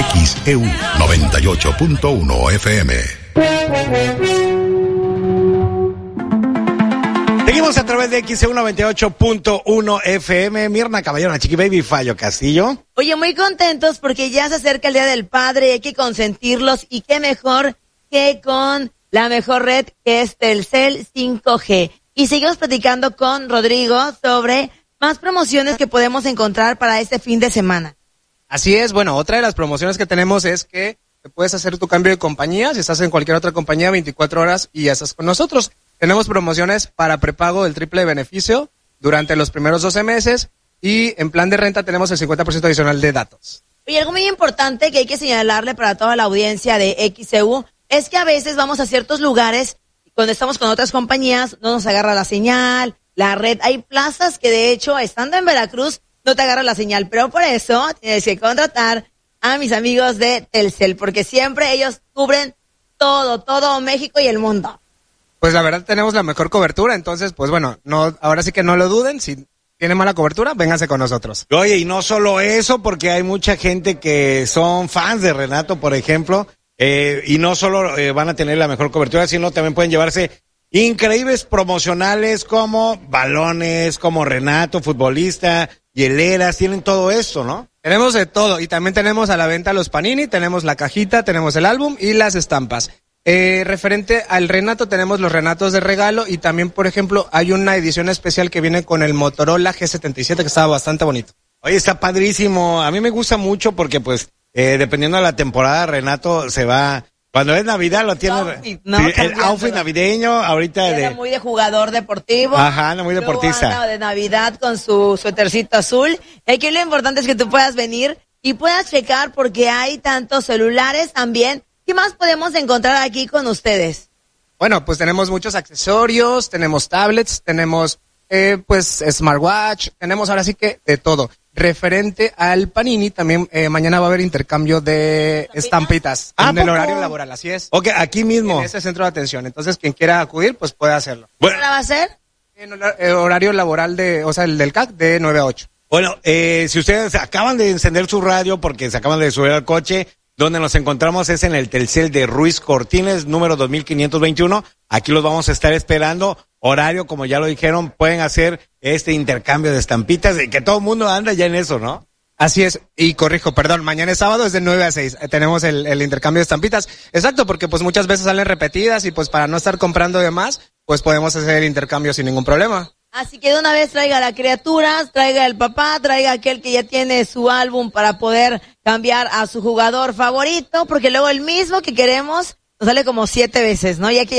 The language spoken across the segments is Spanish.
XEU 98.1 FM. Seguimos a través de XEU 98.1 FM. Mirna Caballero, Chiqui Baby, Fallo Castillo. Oye, muy contentos porque ya se acerca el Día del Padre y hay que consentirlos. Y qué mejor que con la mejor red, que es Telcel 5G. Y seguimos platicando con Rodrigo sobre más promociones que podemos encontrar para este fin de semana. Así es, bueno, otra de las promociones que tenemos es que puedes hacer tu cambio de compañía, si estás en cualquier otra compañía, 24 horas y ya estás con nosotros. Tenemos promociones para prepago del triple beneficio durante los primeros 12 meses y en plan de renta tenemos el 50% adicional de datos. Y algo muy importante que hay que señalarle para toda la audiencia de XEU es que a veces vamos a ciertos lugares, cuando estamos con otras compañías, no nos agarra la señal, la red. Hay plazas que de hecho, estando en Veracruz, no te agarra la señal, pero por eso tienes que contratar a mis amigos de Telcel, porque siempre ellos cubren todo México y el mundo. Pues la verdad tenemos la mejor cobertura, entonces pues bueno, no, ahora sí que no lo duden, si tienen mala cobertura, vénganse con nosotros. Oye, y no solo eso, porque hay mucha gente que son fans de Renato, por ejemplo, y no solo van a tener la mejor cobertura, sino también pueden llevarse increíbles promocionales como balones, como Renato, futbolista, hieleras, tienen todo esto, ¿no? Tenemos de todo y también tenemos a la venta los panini, tenemos la cajita, tenemos el álbum y las estampas. Referente al Renato, tenemos los Renatos de regalo y también, por ejemplo, hay una edición especial que viene con el Motorola G77 que estaba bastante bonito. Oye, está padrísimo. A mí me gusta mucho porque, pues, dependiendo de la temporada, Renato se va. Cuando es Navidad lo tiene. Outfit, ¿no? Sí, el outfit navideño, ahorita Era muy de jugador deportivo. Ajá, no, muy deportista. Luego anda de Navidad con su suétercito azul. Y aquí lo importante es que tú puedas venir y puedas checar porque hay tantos celulares también. ¿Qué más podemos encontrar aquí con ustedes? Bueno, pues tenemos muchos accesorios, tenemos tablets, tenemos pues smartwatch, tenemos ahora sí que de todo. Referente al Panini, también mañana va a haber intercambio de estampitas en el horario laboral, así es. Ok, aquí mismo. En ese centro de atención. Entonces, quien quiera acudir, pues puede hacerlo. Bueno, ¿qué hora va a ser? En el horario laboral el del CAC, de 9 a 8. Bueno, si ustedes acaban de encender su radio porque se acaban de subir al coche, donde nos encontramos es en el Telcel de Ruiz Cortines, número 2521. Aquí los vamos a estar esperando. Horario, como ya lo dijeron, pueden hacer este intercambio de estampitas, y que todo el mundo anda ya en eso, ¿no? Así es, y corrijo, perdón, mañana es sábado, es de 9 a 6, tenemos el intercambio de estampitas. Exacto, porque pues muchas veces salen repetidas y pues para no estar comprando de más, pues podemos hacer el intercambio sin ningún problema. Así que de una vez traiga a la criatura, traiga el papá, traiga aquel que ya tiene su álbum para poder cambiar a su jugador favorito, porque luego el mismo que queremos nos sale como 7 veces, ¿no? Ya que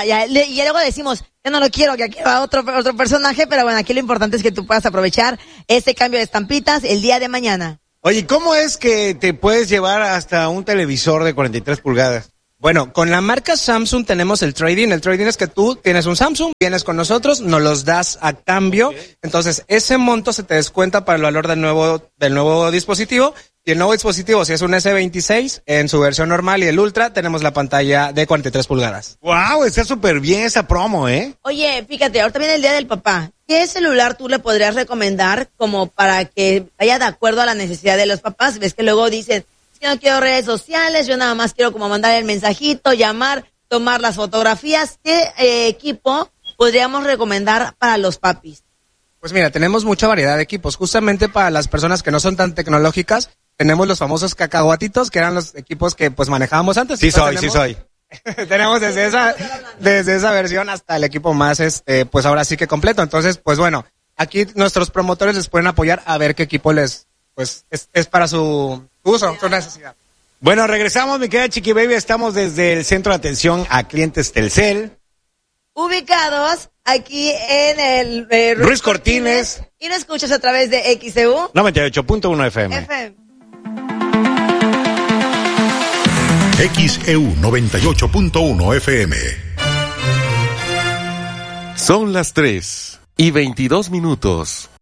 y luego decimos, yo no lo quiero, que aquí va otro personaje, pero bueno, aquí lo importante es que tú puedas aprovechar este cambio de estampitas el día de mañana. Oye, ¿cómo es que te puedes llevar hasta un televisor de 43 pulgadas? Bueno, con la marca Samsung tenemos el trading. El trading es que tú tienes un Samsung, vienes con nosotros, nos los das a cambio. Okay. Entonces, ese monto se te descuenta para el valor del nuevo dispositivo. Y el nuevo dispositivo, si es un S26, en su versión normal y el Ultra, tenemos la pantalla de 43 pulgadas. ¡Wow! Está súper bien esa promo, ¿eh? Oye, fíjate, ahorita viene el Día del Papá. ¿Qué celular tú le podrías recomendar como para que vaya de acuerdo a la necesidad de los papás? Ves que luego dicen, yo no quiero redes sociales, yo nada más quiero como mandar el mensajito, llamar, tomar las fotografías. ¿Qué equipo podríamos recomendar para los papis? Pues mira, tenemos mucha variedad de equipos. Justamente para las personas que no son tan tecnológicas, tenemos los famosos cacahuatitos, que eran los equipos que pues manejábamos antes. Sí soy. Tenemos desde esa versión hasta el equipo más, pues ahora sí que completo. Entonces, pues bueno, aquí nuestros promotores les pueden apoyar a ver qué equipo les, pues es para su uso, su necesidad. Bueno, regresamos, mi querida Chiqui Baby. Estamos desde el Centro de Atención a Clientes Telcel, ubicados aquí en el Ruiz Cortines. Y nos escuchas a través de XEU 98.1 FM. XEU 98.1 FM. Son las 3:22.